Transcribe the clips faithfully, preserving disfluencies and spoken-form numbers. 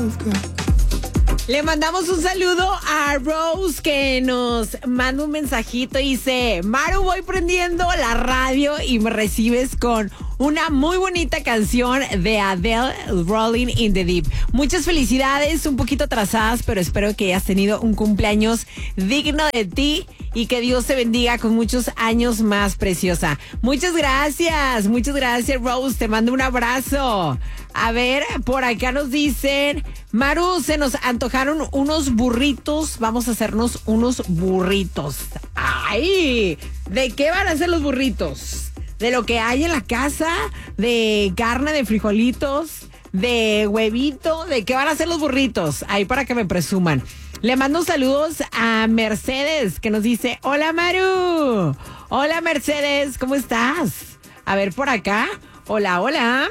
Le mandamos un saludo a Rose que nos manda un mensajito y dice: Maru, voy prendiendo la radio y me recibes con una muy bonita canción de Adele, Rolling in the Deep. Muchas felicidades, un poquito atrasadas, pero espero que hayas tenido un cumpleaños digno de ti y que Dios te bendiga con muchos años más, preciosa. Muchas gracias, muchas gracias, Rose. Te mando un abrazo. A ver, por acá nos dicen: Maru, se nos antojaron unos burritos. Vamos a hacernos unos burritos. ¡Ay! ¿De qué van a ser los burritos? ¿De lo que hay en la casa? ¿De carne, de frijolitos, de huevito? ¿De qué van a ser los burritos? Ahí para que me presuman. Le mando saludos a Mercedes, que nos dice: hola, Maru. Hola, Mercedes, ¿cómo estás? A ver, por acá. Hola, hola.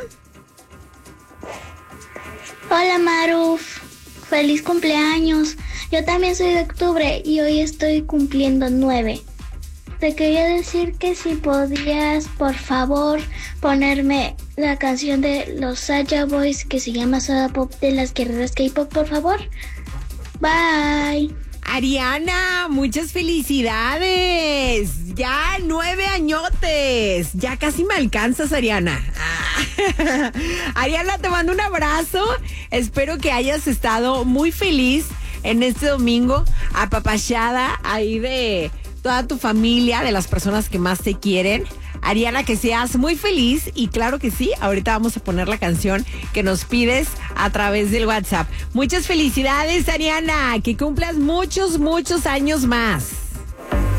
Hola, Maru. Feliz cumpleaños. Yo también soy de octubre y hoy estoy cumpliendo nueve. Te quería decir que si podías, por favor, ponerme la canción de los Sacha Boys que se llama Soda Pop de las guerreras K-pop, por favor. Bye. Ariana, muchas felicidades. Ya nueve añotes. Ya casi me alcanzas, Ariana. Ah. Ariana, te mando un abrazo. Espero que hayas estado muy feliz en este domingo, apapachada ahí de toda tu familia, de las personas que más te quieren. Ariana, que seas muy feliz y claro que sí, ahorita vamos a poner la canción que nos pides a través del WhatsApp. Muchas felicidades, Ariana, que cumplas muchos, muchos años más.